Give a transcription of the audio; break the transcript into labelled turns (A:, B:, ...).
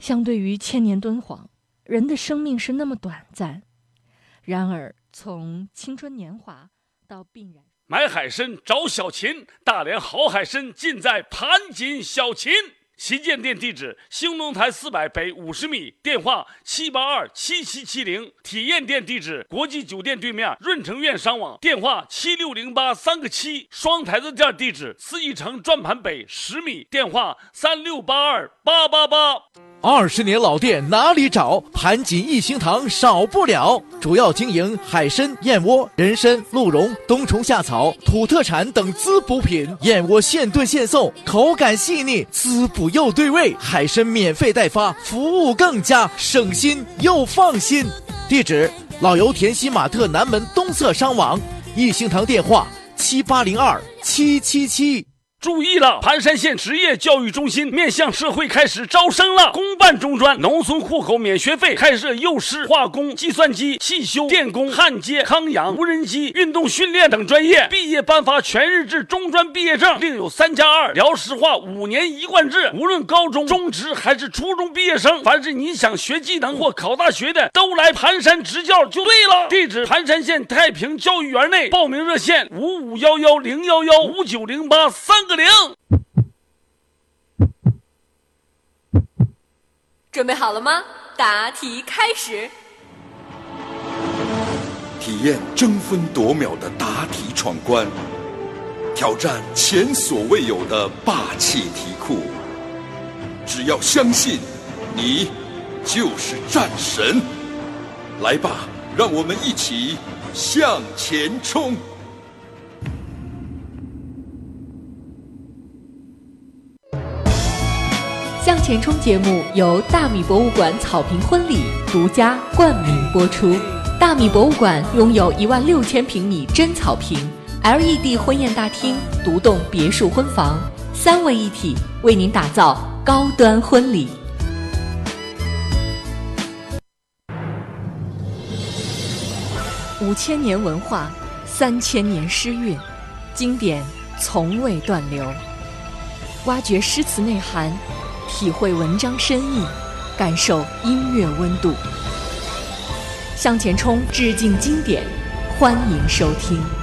A: 相对于千年敦煌，人的生命是那么短暂。然而，从青春年华到病染，
B: 买海参找小秦，大连好海参尽在盘锦小秦。旗舰店地址：兴隆台400北50米，电话7827770。体验店地址：国际酒店对面润城苑商网，电话76083个7。双台子店地址：四义城转盘北10米，电话3682888。
C: 20年老店哪里找？盘锦一星堂少不了。主要经营海参、燕窝、人参、鹿茸、冬虫夏草、土特产等滋补品。燕窝现炖现送，口感细腻，滋补又对味。海参免费代发，服务更佳，省心又放心。地址：老油田西马特南门东侧商网。一星堂电话7802-777。
B: 注意了，盘山县职业教育中心面向社会开始招生了，公办中专，农村户口免学费，开设幼师、化工、计算机、汽修、电工、焊接、康养、无人机、运动训练等专业，毕业颁发全日制中专毕业证，另有3+2辽石化5年一贯制。无论高中、中职还是初中毕业生，凡是你想学技能或考大学的，都来盘山执教就对了。地址：盘山县太平教育园内，报名热线5511-011-5908-3个0。
D: 准备好了吗？答题开始。
E: 体验争分夺秒的答题闯关，挑战前所未有的霸气题库。只要相信，你就是战神。来吧，让我们一起向前冲！
D: 向前冲节目由大米博物馆草坪婚礼独家冠名播出。大米博物馆拥有16000平米真草坪、LED 婚宴大厅、独栋别墅婚房，3位一体，为您打造高端婚礼。
A: 5000年文化，3000年诗韵，经典从未断流。挖掘诗词内涵，体会文章深意，感受音乐温度。向前冲致敬经典，欢迎收听。